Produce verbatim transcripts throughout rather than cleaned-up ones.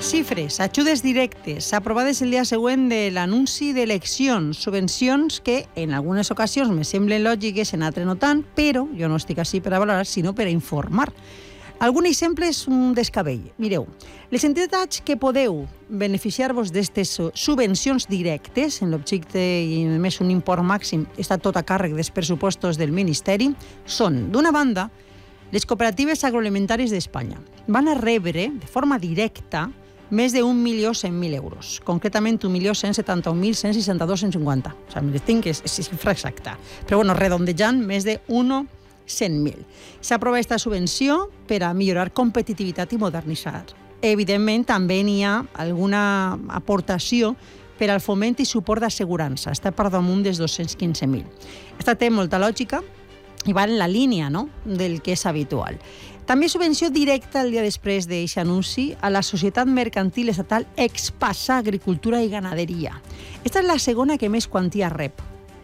Xifres, ajudes directes, aprovades el dia següent de l'anunci d'eleccions, subvencions que en algunes ocasions me semblen lògiques, en altres no tant, però jo no estic així per a valorar, sinó per a informar. Algun exemple és un descabell. Mireu, les entitats que podeu beneficiar-vos d'aquestes subvencions directes, en l'objecte i més un import màxim, està tot a càrrec dels pressupostos del Ministeri, són, d'una banda, les cooperatives agroalimentàries d'Espanya. Van a rebre, de forma directa, més d'un milió cent mil euros. Concretament, un milió cent setanta-un mil cent seixanta-dos coma cinquanta. O sigui, me tinc, és, és xifra exacta. Però, bueno, redondejant, més d'un cent mil. S'aprova aquesta subvenció per a millorar competitivitat i modernitzar. Evidentment, també n'hi ha alguna aportació per al foment i suport d'assegurança. Està per damunt dels dos-cents quinze mil. Aquesta té molta lògica i va en la línia, no?, del que és habitual. També subvenció directa el dia després d'aquest anunci a la Societat Mercantil Estatal Expasa Agricultura i Ganaderia. Aquesta és la segona que més quantia rep.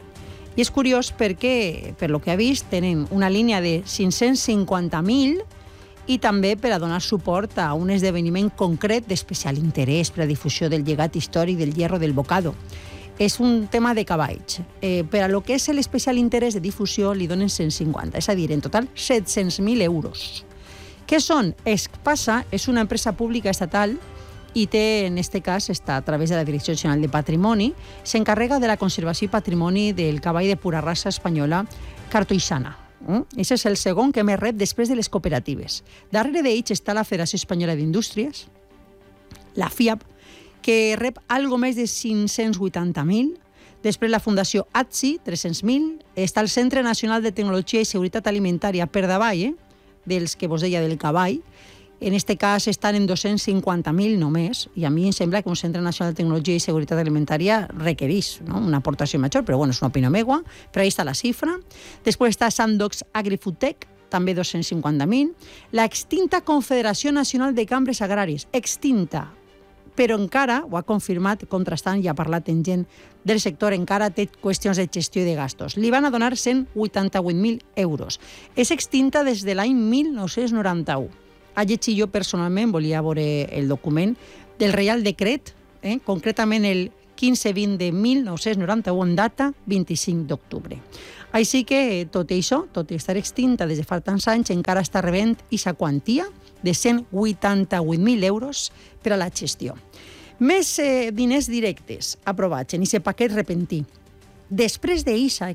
I és curiós perquè, per lo que ha vist, tenen una línia de cinc-cents cinquanta mil i també per a donar suport a un esdeveniment concret d'especial interès per a difusió del llegat històric del hierro del bocado. És un tema de cavalls. Eh, per a lo que és l'especial interès de difusió li donen cent cinquanta, és a dir, en total set-cents mil euros. Què són? Expasa és una empresa pública estatal i té, en aquest cas, està a través de la Direcció General de Patrimoni, s'encarrega de la conservació i patrimoni del cavall de pura raça espanyola Cartoixana. Aquest és el segon que més rep després de les cooperatives. Darrere d'ells està la Federació Espanyola d'Indústries, la FIAP, que rep algo més de cinc-cents vuitanta mil. Després la Fundació A T S I, tres-cents mil. Està el Centre Nacional de Tecnologia i Seguretat Alimentària per davall, eh? dels que vos deia del cavall. En aquest cas estan en dos-cents cinquanta mil només, i a mi em sembla que un Centre Nacional de Tecnologia i Seguretat Alimentària requereix, no?, una aportació major, però bueno, és una opinió meua, però ahí està la xifra. Després està Sandox AgriFoodTech, també dos-cents cinquanta mil. La extinta Confederació Nacional de Cambres Agràries, extinta, però encara, ho ha confirmat, contrastant i ha parlat amb gent del sector, encara té qüestions de gestió i de gastos. Li van a donar cent vuitanta-vuit mil euros. És extinta des de l'any mil nou-cents noranta-u. Ha llegit jo personalment, volia veure el document, del Reial Decret, eh? concretament el quinze vint de mil nou-cents noranta-u, en data vint-i-cinc d'octubre. Així que, tot i això, tot i estar extinta des de fa tants anys, encara està rebent aquesta quantia de cent vuitanta-vuit mil euros per a la gestió. Més eh, diners directes aprovats en aquest paquet repentí. Després d'eixa